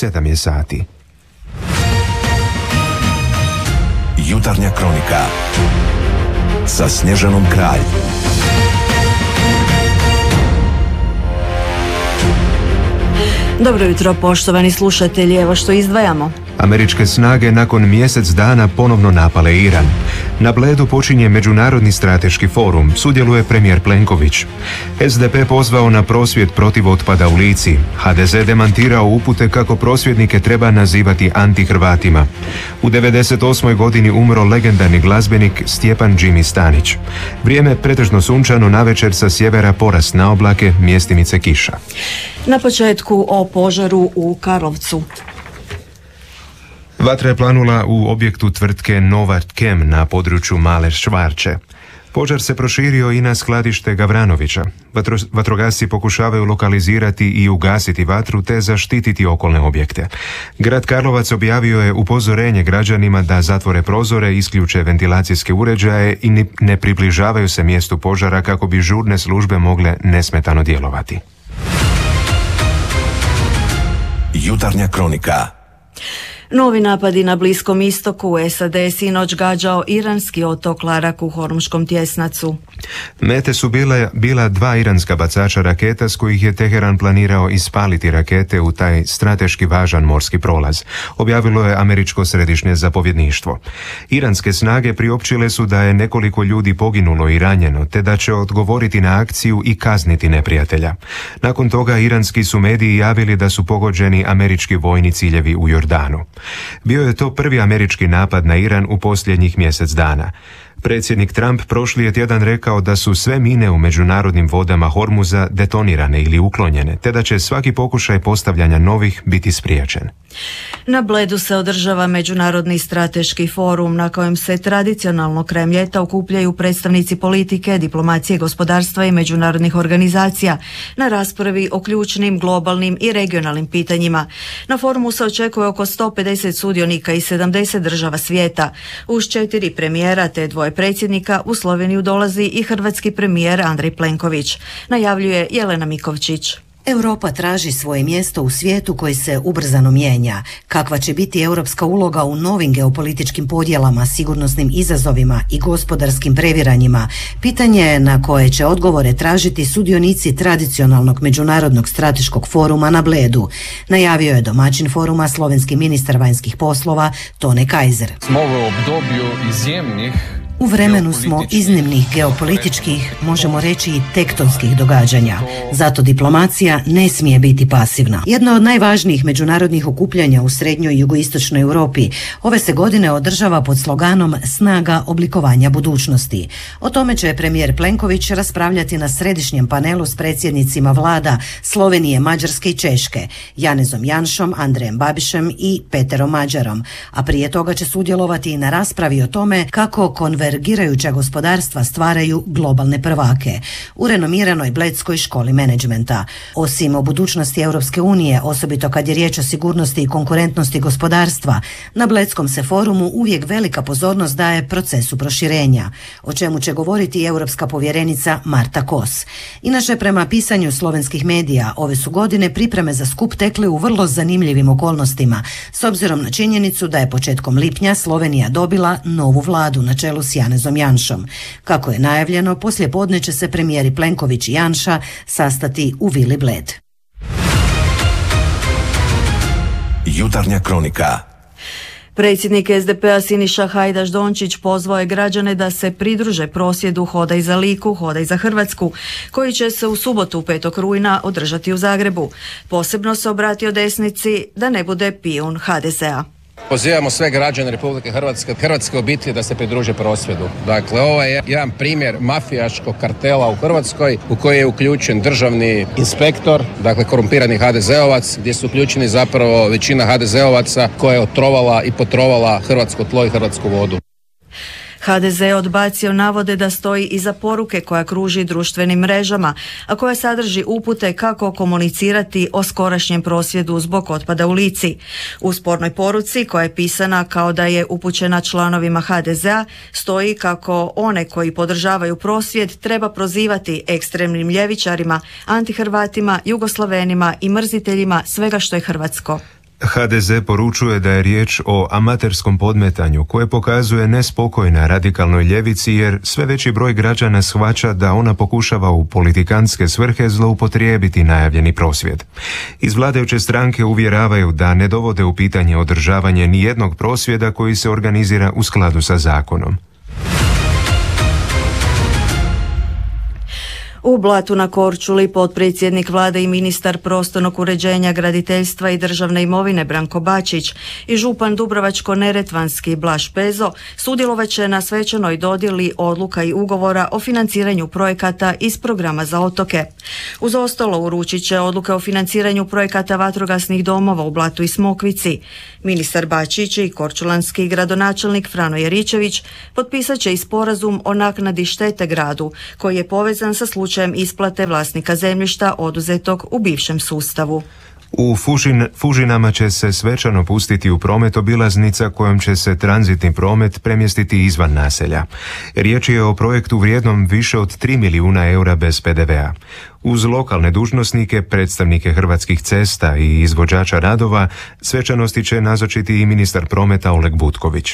7 je sati. Jutarnja kronika sa Snježanom Kralj. Dobro jutro, poštovani slušatelji, evo što izdvajamo. Američke snage nakon mjesec dana ponovno napale Iran. Na Bledu počinje Međunarodni strateški forum, sudjeluje premijer Plenković. SDP pozvao na prosvjed protiv otpada u Lici. HDZ demantirao upute kako prosvjednike treba nazivati anti-Hrvatima. U 98. godini umro legendarni glazbenik Stjepan Jimmy Stanić. Vrijeme pretežno sunčano, navečer sa sjevera porast na oblake, mjestimice kiša. Na početku o požaru u Karlovcu. Vatra je planula u objektu tvrtke Novatchem na području Male Švarče. Požar se proširio i na skladište Gavranovića. Vatrogasci pokušavaju lokalizirati i ugasiti vatru te zaštititi okolne objekte. Grad Karlovac objavio je upozorenje građanima da zatvore prozore, isključe ventilacijske uređaje i ne približavaju se mjestu požara kako bi žurne službe mogle nesmetano djelovati. Jutarnja kronika. Novi napadi na Bliskom istoku. SAD je sinoć gađao iranski otok Larak u Hormuškom tjesnacu. Mete su bila dva iranska bacača raketa s kojih je Teheran planirao ispaliti rakete u taj strateški važan morski prolaz, objavilo je američko središnje zapovjedništvo. Iranske snage priopćile su da je nekoliko ljudi poginulo i ranjeno, te da će odgovoriti na akciju i kazniti neprijatelja. Nakon toga iranski su mediji javili da su pogođeni američki vojni ciljevi u Jordanu. Bio je to prvi američki napad na Iran u posljednjih mjesec dana. Predsjednik Trump prošli je tjedan rekao da su sve mine u međunarodnim vodama Hormuza detonirane ili uklonjene, te da će svaki pokušaj postavljanja novih biti spriječen. Na Bledu se održava Međunarodni strateški forum na kojem se tradicionalno krajem ljeta okupljaju predstavnici politike, diplomacije, gospodarstva i međunarodnih organizacija na raspravi o ključnim, globalnim i regionalnim pitanjima. Na forumu se očekuje oko 150 sudionika iz 70 država svijeta. Uz 4 premijera te 2 predsjednika u Sloveniju dolazi i hrvatski premijer Andrej Plenković, najavljuje Jelena Mikovčić. Europa traži svoje mjesto u svijetu koji se ubrzano mijenja. Kakva će biti europska uloga u novim geopolitičkim podjelama, sigurnosnim izazovima i gospodarskim previranjima? Pitanje je na koje će odgovore tražiti sudionici tradicionalnog međunarodnog strateškog foruma na Bledu. Najavio je domaćin foruma slovenski ministar vanjskih poslova Tone Kajzer. Smo v obdobju izjemnih. U vremenu smo iznimnih geopolitičkih, možemo reći i tektonskih događanja. Zato diplomacija ne smije biti pasivna. Jedno od najvažnijih međunarodnih okupljanja u srednjoj i jugoistočnoj Europi ove se godine održava pod sloganom Snaga oblikovanja budućnosti. O tome će premijer Plenković raspravljati na središnjem panelu s predsjednicima vlada Slovenije, Mađarske i Češke, Janezom Janšom, Andrejem Babišem i Peterom Mađarom. A prije toga će sudjelovati i na raspravi o tome kako konvergirajuća gospodarstva stvaraju globalne prvake u renomiranoj Bledskoj školi menadžmenta. Osim o budućnosti Europske unije, osobito kad je riječ o sigurnosti i konkurentnosti gospodarstva, na Bledskom se forumu uvijek velika pozornost daje procesu proširenja, o čemu će govoriti i europska povjerenica Marta Kos. Inače, prema pisanju slovenskih medija, ove su godine pripreme za skup tekle u vrlo zanimljivim okolnostima, s obzirom na činjenicu da je početkom lipnja Slovenija dobila novu vladu na čelu s Janezom Janšom. Kako je najavljeno, poslije podne će se premijeri Plenković i Janša sastati u Vili Bled. Jutarnja kronika. Predsjednik SDP-a Siniša Hajdaš Dončić pozvao je građane da se pridruže prosvjedu Hodaj za Liku, Hodaj za Hrvatsku, koji će se u subotu 5. rujna održati u Zagrebu. Posebno se obratio desnici da ne bude pijun HDZ-a. Pozivamo sve građane Republike Hrvatske, hrvatske obitelji da se pridruže prosvjedu. Dakle, ovo je jedan primjer mafijaškog kartela u Hrvatskoj u koji je uključen državni inspektor, dakle korumpirani HDZ-ovac, gdje su uključeni zapravo većina HDZ-ovaca koja je otrovala i potrovala hrvatsko tlo i hrvatsku vodu. HDZ je odbacio navode da stoji iza poruke koja kruži društvenim mrežama, a koja sadrži upute kako komunicirati o skorašnjem prosvjedu zbog otpada u Lici. U spornoj poruci, koja je pisana kao da je upućena članovima HDZ-a, stoji kako one koji podržavaju prosvjed treba prozivati ekstremnim ljevičarima, antihrvatima, jugoslavenima i mrziteljima svega što je hrvatsko. HDZ poručuje da je riječ o amaterskom podmetanju koje pokazuje nespokojna radikalnoj ljevici jer sve veći broj građana shvaća da ona pokušava u politikantske svrhe zloupotrijebiti najavljeni prosvjed. Iz vladajuće stranke uvjeravaju da ne dovode u pitanje održavanje nijednog prosvjeda koji se organizira u skladu sa zakonom. U Blatu na Korčuli potpredsjednik vlade i ministar prostornog uređenja, graditeljstva i državne imovine Branko Bačić i župan Dubrovačko-neretvanski Blaž Pezo sudjelovat će na svečanoj dodjeli odluka i ugovora o financiranju projekata iz programa za otoke. Uz ostalo uručit će odluke o financiranju projekata vatrogasnih domova u Blatu i Smokvici. Ministar Bačić i korčulanski gradonačelnik Frano Jeričević potpisat će i sporazum o naknadi štete gradu koji je povezan sa slučajem isplate vlasnika zemljišta oduzetog u bivšem sustavu. U Fužinama će se svečano pustiti u promet obilaznica kojom će se tranzitni promet premjestiti izvan naselja. Riječ je o projektu vrijednom više od 3 milijuna eura bez PDV-a. Uz lokalne dužnosnike, predstavnike Hrvatskih cesta i izvođača radova, svečanosti će nazočiti i ministar prometa Oleg Butković.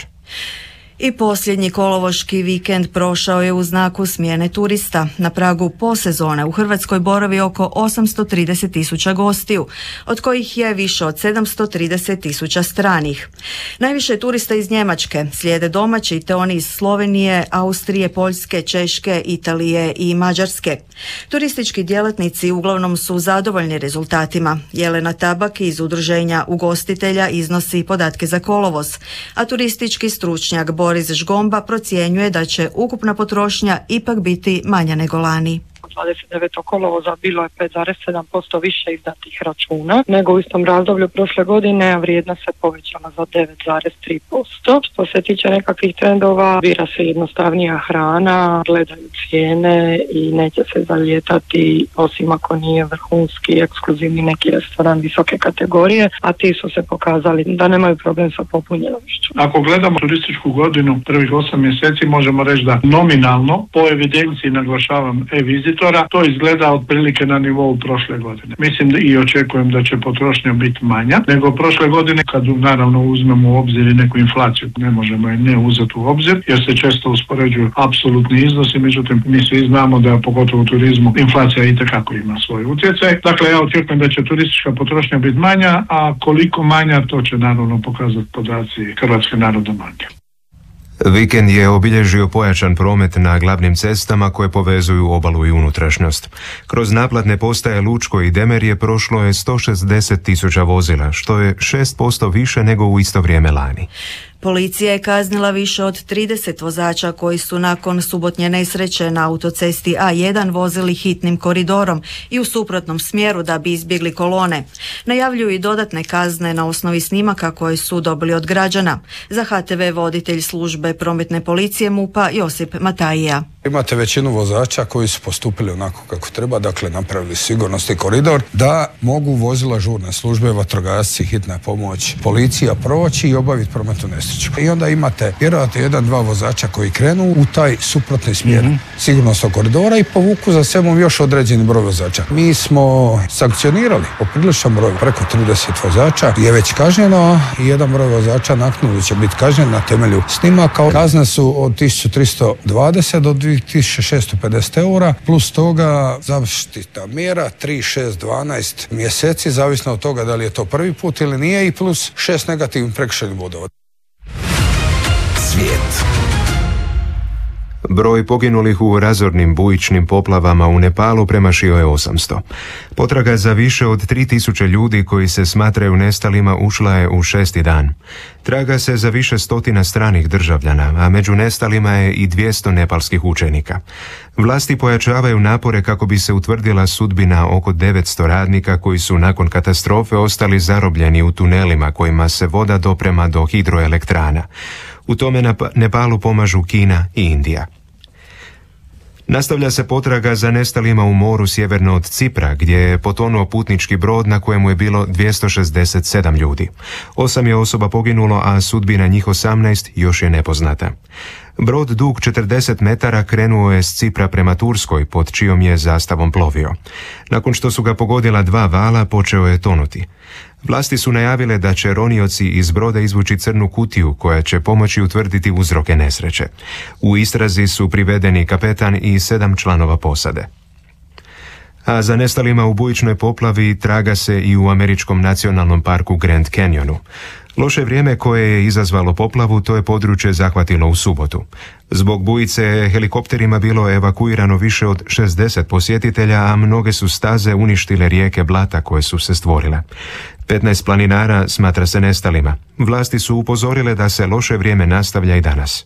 I posljednji kolovoški vikend prošao je u znaku smjene turista. Na pragu posezone u Hrvatskoj boravi oko 830.000 gostiju, od kojih je više od 730.000 stranih. Najviše turista iz Njemačke, slijede domaći te oni iz Slovenije, Austrije, Poljske, Češke, Italije i Mađarske. Turistički djelatnici uglavnom su zadovoljni rezultatima. Jelena Tabak iz udruženja ugostitelja iznosi podatke za kolovoz, a turistički stručnjak Boris Žgomba procjenjuje da će ukupna potrošnja ipak biti manja nego lani. 29. kolovoza bilo je 5,7% više izdatih računa nego u istom razdoblju prošle godine, a vrijednost se povećala za 9,3%. Što se tiče nekakvih trendova, bira se jednostavnija hrana, gledaju cijene i neće se zalijetati osim ako nije vrhunski, ekskluzivni neki restoran visoke kategorije, a ti su se pokazali da nemaju problem sa popunjenošću. Ako gledamo turističku godinu, prvih 8 mjeseci možemo reći da nominalno, po evidenciji naglašavam e-vizitora, to izgleda otprilike na nivou prošle godine. Mislim i očekujem da će potrošnja biti manja nego prošle godine, kad naravno uzmemo u obzir i neku inflaciju. Ne možemo je ne uzeti u obzir jer se često uspoređuju apsolutni iznosi, međutim mi svi znamo da pogotovo u turizmu inflacija itekako ima svoj utjecaj. Dakle, ja očekujem da će turistička potrošnja biti manja, a koliko manja to će naravno pokazati podaci Hrvatske narodne banke. Vikend je obilježio pojačan promet na glavnim cestama koje povezuju obalu i unutrašnjost. Kroz naplatne postaje Lučko i Demerje prošlo je 160.000 vozila, što je 6% više nego u isto vrijeme lani. Policija je kaznila više od 30 vozača koji su nakon subotnje nesreće na autocesti A1 vozili hitnim koridorom i u suprotnom smjeru da bi izbjegli kolone. Najavljuju i dodatne kazne na osnovi snimaka koje su dobili od građana. Za HTV voditelj službe prometne policije MUP-a Josip Matajija. Imate većinu vozača koji su postupili onako kako treba, dakle napravili sigurnosni koridor da mogu vozila žurne službe, vatrogasci, hitna pomoć, policija proći i obaviti prometnu nesreću. I onda imate vjerojatno 1-2 vozača koji krenu u taj suprotni smjer sigurnosnog koridora i povuku za sebom još određeni broj vozača. Mi smo sankcionirali popriličan broj, preko 30 vozača je već kažnjeno i jedan broj vozača naknadno će biti kažnjen na temelju snimaka. Kazne su od 1320 do 2650 eura, plus toga zaštitna mjera 3, 6, 12 mjeseci, zavisno od toga da li je to prvi put ili nije, i plus 6 negativnih prekršajnih bodova. Svijet. Broj poginulih u razornim bujičnim poplavama u Nepalu premašio je 800. Potraga za više od 3000 ljudi koji se smatraju nestalima ušla je u 6. dan. Traga se za više stotina stranih državljana, a među nestalima je i 200 nepalskih učenika. Vlasti pojačavaju napore kako bi se utvrdila sudbina oko 900 radnika koji su nakon katastrofe ostali zarobljeni u tunelima kojima se voda doprema do hidroelektrana. U tome Nepalu pomažu Kina i Indija. Nastavlja se potraga za nestalima u moru sjeverno od Cipra, gdje je potonuo putnički brod na kojemu je bilo 267 ljudi. 8 je osoba poginulo, a sudbina njih 18 još je nepoznata. Brod dug 40 metara krenuo je s Cipra prema Turskoj, pod čijom je zastavom plovio. Nakon što su ga pogodila 2 vala, počeo je tonuti. Vlasti su najavile da će ronioci iz broda izvući crnu kutiju koja će pomoći utvrditi uzroke nesreće. U istrazi su privedeni kapetan i 7 članova posade. A za nestalima u bujičnoj poplavi traga se i u američkom nacionalnom parku Grand Canyonu. Loše vrijeme koje je izazvalo poplavu to je područje zahvatilo u subotu. Zbog bujice helikopterima bilo je evakuirano više od 60 posjetitelja, a mnoge su staze uništile rijeke blata koje su se stvorile. 15 planinara smatra se nestalima. Vlasti su upozorile da se loše vrijeme nastavlja i danas.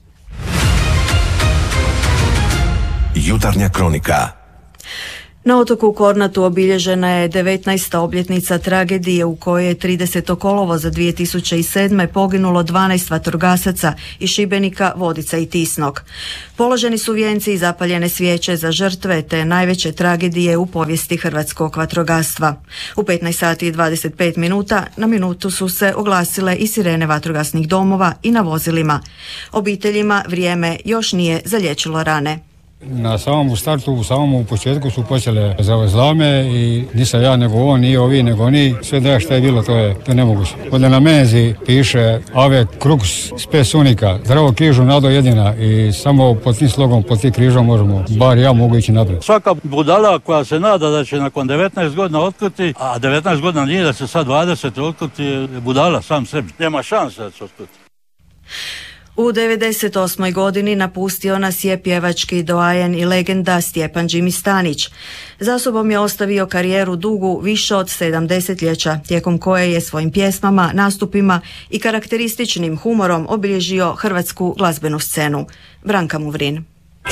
Jutarnja kronika. Na otoku Kornatu obilježena je 19. obljetnica tragedije u kojoj je 30. kolovoza 2007. poginulo 12 vatrogasaca iz Šibenika, Vodica i Tisnog. Položeni su vijenci i zapaljene svijeće za žrtve te najveće tragedije u povijesti hrvatskog vatrogastva. U 15 sati i 25 minuta na minutu su se oglasile i sirene vatrogasnih domova i na vozilima. Obiteljima vrijeme još nije zaliječilo rane. Na samom startu, u samom početku su počele zavrzlame i nisam ja nego on, nije ovi nego oni. Sve da što je bilo, to je nemoguće. Ovdje na menzi piše Ave Crux Spes Unica, zdravo križu nado jedina i samo pod tim slogom, pod tim križom možemo, bar ja mogu ići naprijed. Svaka budala koja se nada da će nakon 19 godina otkriti, a 19 godina nije da se sad 20 otkriti, je budala sam sebi. Nema šanse da se otkriti. U 98. godini napustio nas je pjevački doajen i legenda Stjepan Jimmy Stanić. Za sobom je ostavio karijeru dugu više od 7 desetljeća, tijekom koje je svojim pjesmama, nastupima i karakterističnim humorom obilježio hrvatsku glazbenu scenu. Branka Muvrin.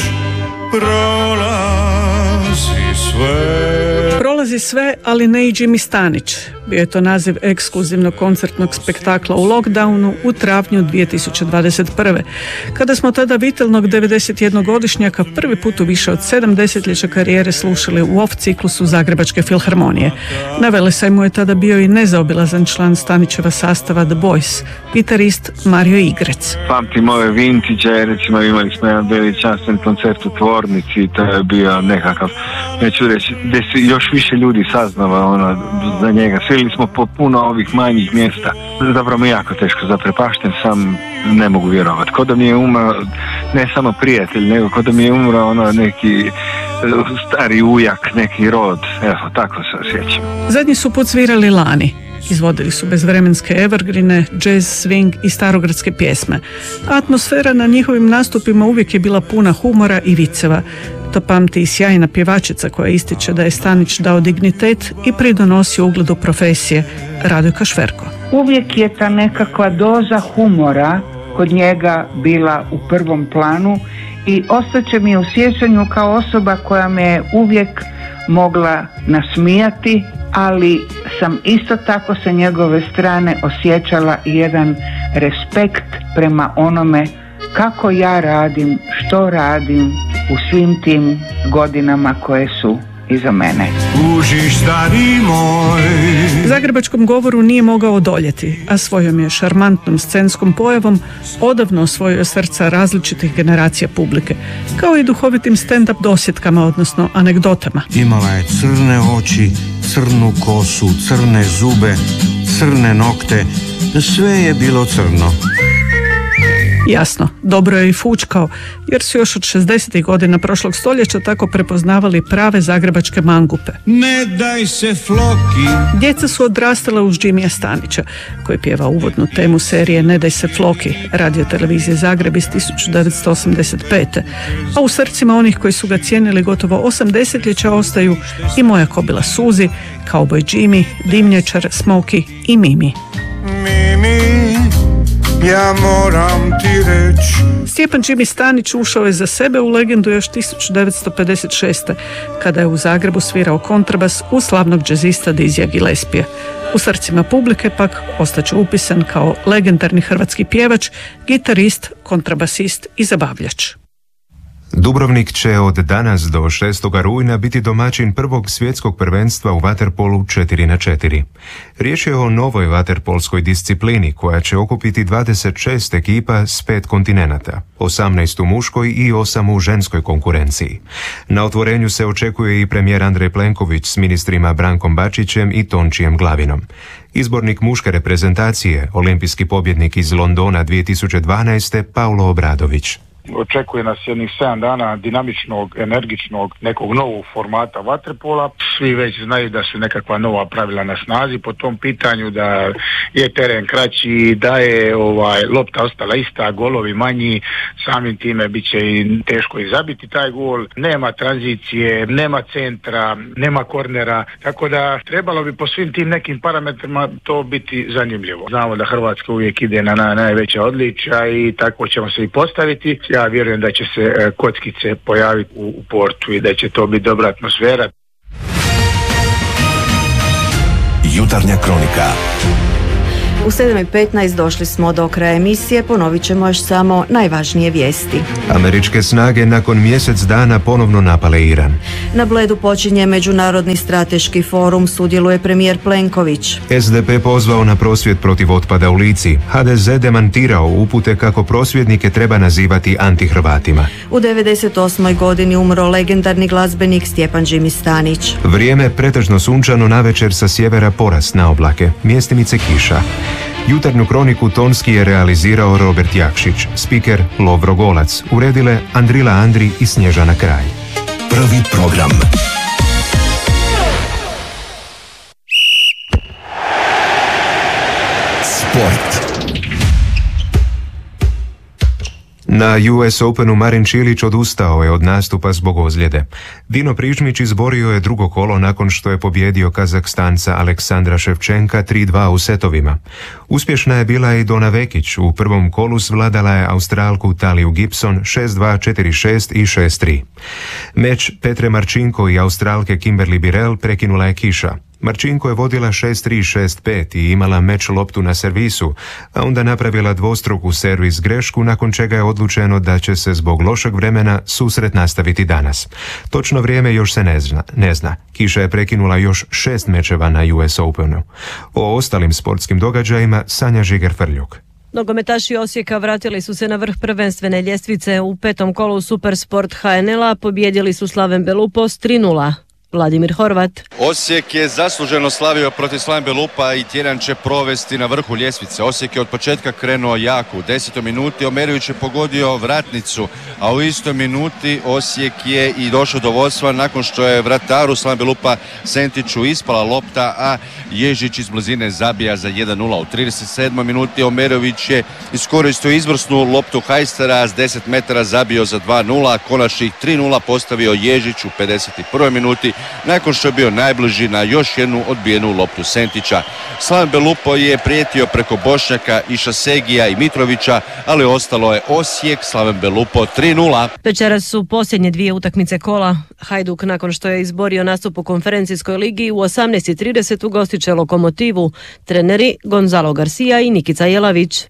Prolazi sve, ali ne i Jimmy Stanić. Bio je to naziv ekskluzivnog koncertnog spektakla u lockdownu u travnju 2021. Kada smo tada vitalnog 91-godišnjaka prvi put u više od 7 desetljeća karijere slušali u off ciklusu Zagrebačke filharmonije. Na Velesajmu je tada bio i nezaobilazan član Stanićeva sastava The Boys, gitarist Mario Igrec. Pamtim ove vintage, recimo imali smo jedan veličanstven koncert u Tvornici, to je bio nekakav, neću reći, gdje se još više ljudi saznava za njega. Sveli smo po puno ovih manjih mjesta. Zapravo mi jako teško zaprepašten sam, ne mogu vjerovati. Ko da mi je umro ne samo prijatelj, nego ko da mi je umro neki stari ujak, neki rod. Evo, tako se osjećam. Zadnji su put svirali lani. Izvodili su bezvremenske evergrine, jazz, swing i starogradske pjesme. Atmosfera na njihovim nastupima uvijek je bila puna humora i viceva. To pamti i sjajna pjevačica koja ističe da je Stanić dao dignitet i pridonosio ugledu profesije, Radojka Šverko. Uvijek je ta nekakva doza humora kod njega bila u prvom planu i ostaće mi u sjećanju kao osoba koja me je uvijek mogla nasmijati, ali sam isto tako sa njegove strane osjećala jedan respekt prema onome kako ja radim, što radim u svim tim godinama koje su iza mene. Zagrebačkom govoru nije mogao odoljeti, a svojom je šarmantnom scenskom pojavom odavno osvojio srca različitih generacija publike, kao i duhovitim stand-up dosjetkama, odnosno anegdotama. Imala je crne oči, crnu kosu, crne zube, crne nokte, sve je bilo crno. Jasno, dobro je i fučkao, jer su još od 60. godina prošlog stoljeća tako prepoznavali prave zagrebačke mangupe. Ne daj se Floki. Djeca su odrastala uz Jimmya Stanića, koji pjeva uvodnu temu serije Ne daj se Floki, radio televizije Zagreb iz 1985. A u srcima onih koji su ga cijenili gotovo 8 desetljeća ostaju i Moja kobila Suzi, Cowboy Jimmy, Dimnjačar, Smokey i Mimi. Ja moram ti reći. Stjepan Jimmy Stanić ušao je za sebe u legendu još 1956. kada je u Zagrebu svirao kontrabas u slavnog džezista Dizija Gillespija. U srcima publike pak ostaće upisan kao legendarni hrvatski pjevač, gitarist, kontrabasist i zabavljač. Dubrovnik će od danas do 6. rujna biti domaćin prvog svjetskog prvenstva u vaterpolu 4x4. Riječ je o novoj vaterpolskoj disciplini koja će okupiti 26 ekipa s 5 kontinenata, 18 u muškoj i 8 u ženskoj konkurenciji. Na otvorenju se očekuje i premijer Andrej Plenković s ministrima Brankom Bačićem i Tončijem Glavinom. Izbornik muške reprezentacije, olimpijski pobjednik iz Londona 2012. Paulo Obradović. Očekuje nas jednih 7 dana dinamičnog, energičnog, nekog novog formata vaterpola. Svi već znaju da su nekakva nova pravila na snazi po tom pitanju, da je teren kraći, da je lopta ostala ista, golovi manji, samim time bit će i teško i zabiti taj gol. Nema tranzicije, nema centra, nema kornera, tako da trebalo bi po svim tim nekim parametrima to biti zanimljivo. Znamo da Hrvatska uvijek ide na najveća odličja i tako ćemo se i postaviti. Ja vjerujem da će se kockice pojaviti u portu i da će to biti dobra atmosfera. Jutarnja kronika. U 7:15 došli smo do kraja emisije, ponovit ćemo još samo najvažnije vijesti. Američke snage nakon mjesec dana ponovno napale Iran. Na Bledu počinje Međunarodni strateški forum, sudjeluje premijer Plenković. SDP pozvao na prosvjed protiv otpada u Lici. HDZ demantirao upute kako prosvjednike treba nazivati antihrvatima. U 98. godini umro legendarni glazbenik Stjepan Jimmy Stanić. Vrijeme pretežno sunčano, navečer sa sjevera porast na oblake, mjestimice kiša. Jutarnju kroniku tonski je realizirao Robert Jakšić, spiker Lovro Golac, uredile Andrila Andri i Snježana Kraj. Prvi program. Sport. Na US Openu Marin Čilić odustao je od nastupa zbog ozljede. Dino Prižmić izborio je drugo kolo nakon što je pobjedio Kazahstanca Aleksandra Ševčenka 3-2 u setovima. Uspješna je bila i Dona Vekić, u prvom kolu svladala je Australku Taliju Gibson 6-2, 4-6 i 6-3. Meč Petre Marčinko i Australke Kimberly Birrell prekinula je kiša. Marčinko je vodila 6-3, 6-5 i imala meč loptu na servisu, a onda napravila dvostruku servis grešku, nakon čega je odlučeno da će se zbog lošeg vremena susret nastaviti danas. Točno vrijeme još se ne zna. Kiša je prekinula još 6 mečeva na US Openu. O ostalim sportskim događajima Sanja Žiger-Frljuk. Nogometaši Osijeka vratili su se na vrh prvenstvene ljestvice. U 5. kolu Supersport HNL-a pobijedili su Slaven Belupo s 3-0. Vladimir Horvat. Osijek je zasluženo slavio protiv Slaven Belupa i tjedan će provesti na vrhu ljestvice. Osijek je od početka krenuo jako. U 10. minuti Omerović je pogodio vratnicu, a u istoj minuti Osijek je i došao do vodstva nakon što je vrataru Slaven Belupa Sentiću ispala lopta, a Ježić iz blizine zabija za 1-0. U 37. minuti Omerović je iskoristio izvrsnu loptu Hajstera s 10 metara zabio za 2-0, a konačnih 3-0 postavio Ježić u 51. minuti nakon što je bio najbliži na još jednu odbijenu loptu Sentića. Slaven Belupo je prijetio preko Bošnjaka i Šasegija i Mitrovića, ali ostalo je Osijek, Slaven Belupo 3-0. Večeras su posljednje dvije utakmice kola. Hajduk nakon što je izborio nastup u konferencijskoj ligi u 18:30 ugostit će Lokomotivu. Treneri Gonzalo Garcia i Nikica Jelavić.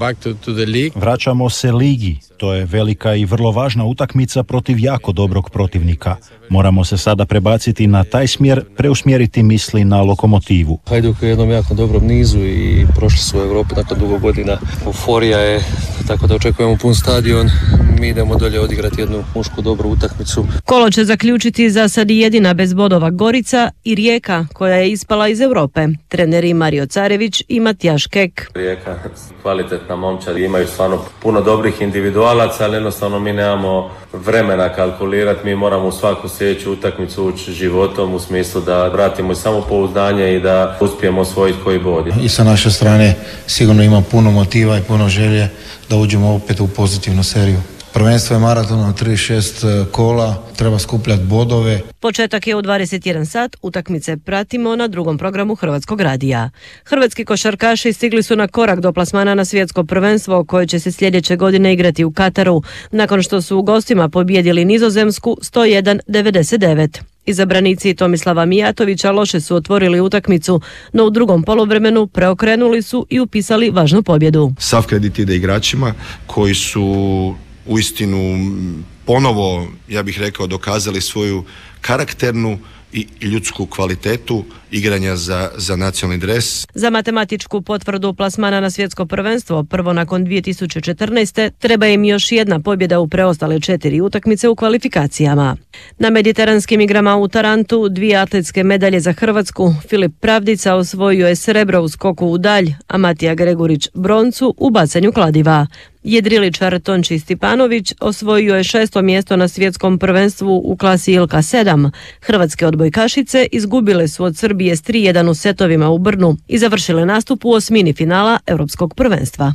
Vraćamo se ligi. To je velika i vrlo važna utakmica protiv jako dobrog protivnika. Moramo se sada prebaciti na taj smjer, preusmjeriti misli na Lokomotivu. Hajduk je u jednom jako dobrom nizu i prošli su u Europi nakon dugo godina. Euforija je, tako da očekujemo pun stadion. Mi idemo dolje odigrati jednu mušku dobru utakmicu. Kolo će zaključiti za sad jedina bez bodova Gorica i Rijeka, koja je ispala iz Europe. Treneri Mario Carević i Matijaš Kek. Rijeka, kvalitetna momčad, imaju stvarno puno dobrih individualaca, ali jednostavno mi nemamo vremena kalkulirati. Mi moramo u svaku sljedeću utakmicu ući životom u smislu da vratimo i samopouzdanje i da uspijemo osvojiti koji bod. I sa naše strane sigurno ima puno motiva i puno želje da uđemo opet u pozitivnu seriju. Prvenstvo je maraton od 36 kola, treba skupljati bodove. Početak je u 21 sat, utakmice pratimo na drugom programu Hrvatskog radija. Hrvatski košarkaši stigli su na korak do plasmana na svjetsko prvenstvo koje će se sljedeće godine igrati u Kataru, nakon što su u gostima pobijedili Nizozemsku 101-99. Izabranici Tomislava Mijatovića loše su otvorili utakmicu, no u drugom poluvremenu preokrenuli su i upisali važnu pobjedu. Sav kredit ide igračima koji su uistinu ponovo, ja bih rekao, dokazali svoju karakternu i ljudsku kvalitetu igranja za nacionalni dres. Za matematičku potvrdu plasmana na svjetsko prvenstvo, prvo nakon 2014. treba im još jedna pobjeda u preostale 4 utakmice u kvalifikacijama. Na mediteranskim igrama u Tarantu 2 atletske medalje za Hrvatsku. Filip Pravdica osvojio je srebro u skoku u dalj, a Matija Gregurić broncu u bacanju kladiva. Jedriličar Tonči Stipanović osvojio je 6. mjesto na svjetskom prvenstvu u klasi Ilka 7. Hrvatske odbojkašice izgubile su od Srbije s 3:1 u setovima u Brnu i završile nastup u osmini finala Europskog prvenstva.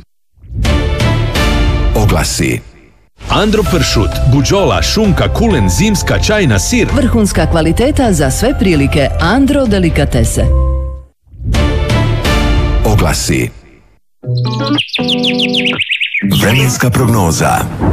Oglasi. Andro pršut, buđola, šunka, kulen, zimska, čajna, sir. Vrhunska kvaliteta za sve prilike. Andro delikatese. Oglasi. Vremenska prognoza.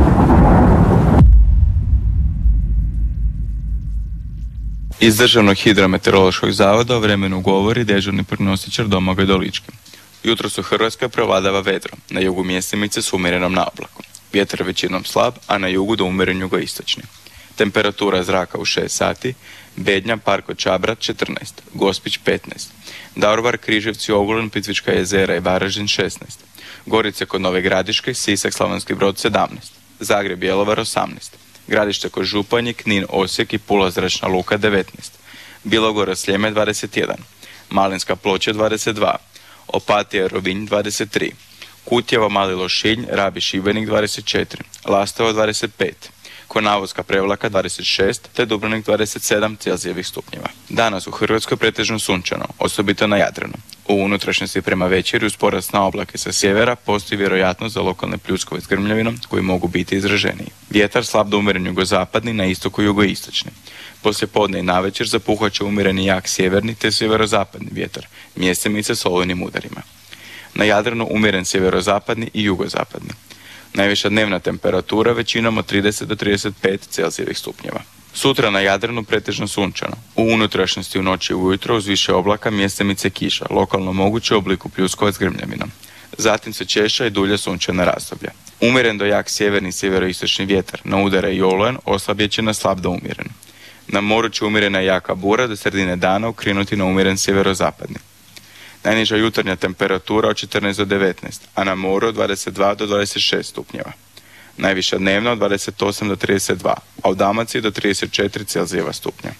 Iz Državnog hidrometeorološkog zavoda o vremenu govori dežurni prognostičar Domagoj Dolički. Jutros u Hrvatskoj prevladava vedro, na jugu mjestimice s umjerenom naoblakom. Vjetar većinom slab, a na jugu do umjeren jugoistočni. Temperatura zraka u 6 sati, Bednja, Parko Čabrat 14, Gospić 15, Daruvar, Križevci, Ogulin, Plitvička jezera i Varaždin 16, Gorice kod Nove Gradiške, Sisak, Slavonski Brod 17, Zagreb, Bjelovar 18, Gradište kod Županji, Knin, Osijek i Pula zračna luka 19, Bilogora, Sljeme 21, Malinska Ploče 22, Opatija, Rovinj 23, Kutjeva, Mali Lošinj, Rabi, Šibenik 24, Lastovo 25, Konavoska, Prevlaka 26 te Dubrovnik 27 Celzijevih stupnjeva. Danas u Hrvatskoj pretežno sunčano, osobito na Jadranu. U unutrašnjosti prema večeri uz porast na oblake sa sjevera postoji vjerojatnost za lokalne pljuskove s grmljavinom koji mogu biti izraženiji. Vjetar slab do umjeren jugozapadni, na istoku jugoistočni. Poslije podne i navečer zapuhat će umjereni jak sjeverni te sjeverozapadni vjetar, mjestimice s olujnim udarima. Na Jadranu umjeren sjeverozapadni i jugozapadni. Najviša dnevna temperatura većinom od 30 do 35 Celzijevih stupnjeva. Sutra na Jadranu pretežno sunčano. U unutrašnjosti u noći i ujutro uz više oblaka mjestimice kiša, lokalno moguće u obliku pljuskova s grmljavinom. Zatim se češća i dulja sunčana razdoblja. Umjeren do jak sjeverni i sjeveroistočni vjetar, na udara i olujan oslabjet će na slab do umjeren. Na moru će umjerena jaka bura do sredine dana okrenuti na umjeren sjeverozapadni. Najniža jutarnja temperatura od 14 do 19, a na moru od 22 do 26 stupnjeva. Najviša dnevna od 28 do 32, a u Dalmaciji do 34 Celzijeva stupnja.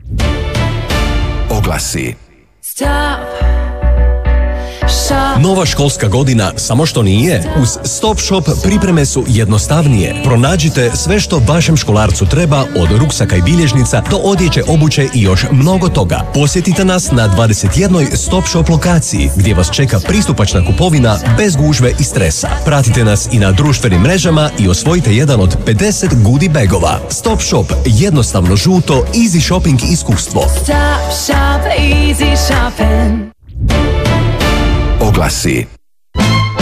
Oglasi. Stop. Nova školska godina samo što nije. Uz Stop Shop pripreme su jednostavnije. Pronađite sve što vašem školarcu treba, od ruksaka i bilježnica do odjeće, obuće i još mnogo toga. Posjetite nas na 21. Stop Shop lokaciji gdje vas čeka pristupačna kupovina bez gužve i stresa. Pratite nas i na društvenim mrežama i osvojite jedan od 50 goodie bagova. Stop Shop, jednostavno žuto, easy shopping iskustvo. Stop Shop, easy shopping. Oglasi.